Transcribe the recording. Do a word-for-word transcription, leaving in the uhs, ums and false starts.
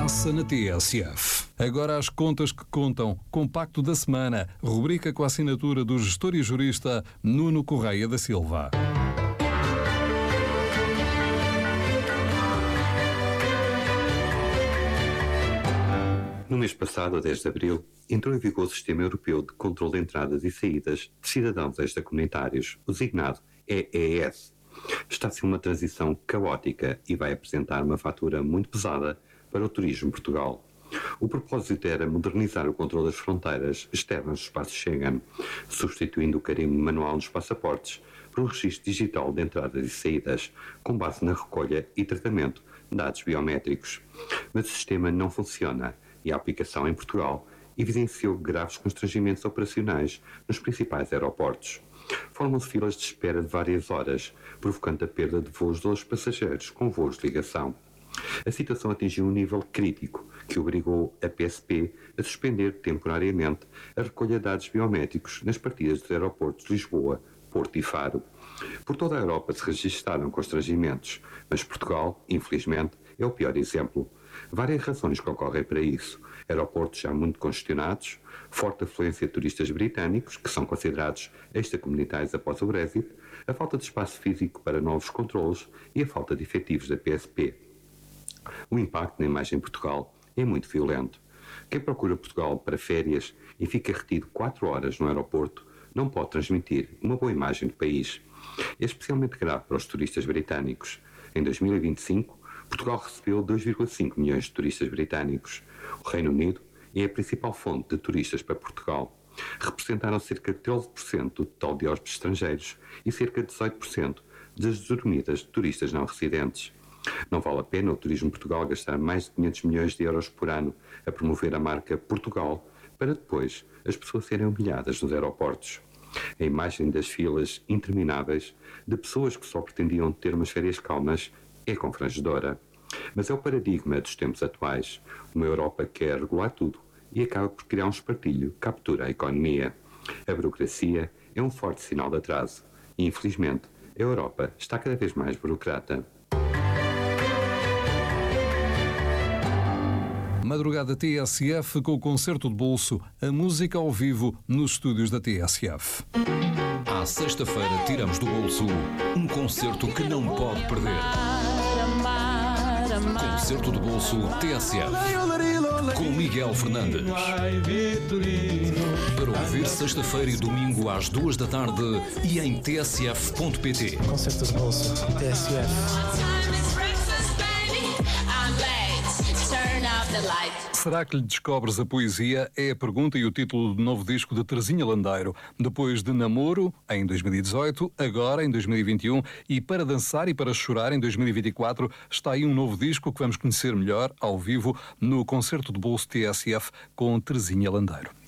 passa na T S F. Agora as contas que contam. Compacto da semana. Rubrica com a assinatura do gestor e jurista Nuno Correia da Silva. No mês passado, a dez de abril, entrou em vigor o Sistema Europeu de Controlo de Entradas e Saídas de Cidadãos Extracomunitários, o designado E E S. Está-se uma transição caótica e vai apresentar uma fatura muito pesada para o turismo em Portugal. O propósito era modernizar o controle das fronteiras externas do espaço Schengen, substituindo o carimbo manual nos passaportes por um registro digital de entradas e saídas, com base na recolha e tratamento de dados biométricos. Mas o sistema não funciona e a aplicação em Portugal evidenciou graves constrangimentos operacionais nos principais aeroportos. Formam-se filas de espera de várias horas, provocando a perda de voos dos passageiros com voos de ligação. A situação atingiu um nível crítico que obrigou a P S P a suspender temporariamente a recolha de dados biométricos nas partidas dos aeroportos de Lisboa, Porto e Faro. Por toda a Europa se registaram constrangimentos, mas Portugal, infelizmente, é o pior exemplo. Várias razões concorrem para isso. Aeroportos já muito congestionados, forte afluência de turistas britânicos, que são considerados extracomunitários após o Brexit, a falta de espaço físico para novos controlos e a falta de efetivos da P S P. O impacto na imagem de Portugal é muito violento. Quem procura Portugal para férias e fica retido quatro horas no aeroporto não pode transmitir uma boa imagem do país. É especialmente grave para os turistas britânicos. Em dois mil e vinte e cinco, Portugal recebeu dois vírgula cinco milhões de turistas britânicos. O Reino Unido é a principal fonte de turistas para Portugal. Representaram cerca de treze por cento do total de hóspedes estrangeiros e cerca de dezoito por cento das dormidas de turistas não residentes. Não vale a pena o Turismo Portugal gastar mais de quinhentos milhões de euros por ano a promover a marca Portugal para depois as pessoas serem humilhadas nos aeroportos. A imagem das filas intermináveis de pessoas que só pretendiam ter umas férias calmas é confrangedora. Mas é o paradigma dos tempos atuais. Uma Europa quer regular tudo e acaba por criar um espartilho que captura a economia. A burocracia é um forte sinal de atraso e, infelizmente, a Europa está cada vez mais burocrata. Madrugada T S F com o concerto de bolso, a música ao vivo nos estúdios da T S F. À sexta-feira tiramos do bolso um concerto que não pode perder. Concerto de bolso T S F com Miguel Fernandes. Para ouvir sexta-feira e domingo às duas da tarde e em t s f ponto p t. Concerto de bolso T S F. Será que lhe descobres a poesia? É a pergunta e o título do novo disco de Terezinha Landeiro. Depois de Namoro, em dois mil e dezoito, agora em dois mil e vinte e um e Para Dançar e Para Chorar em dois mil e vinte e quatro, está aí um novo disco que vamos conhecer melhor ao vivo no Concerto de Bolso T S F com Terezinha Landeiro.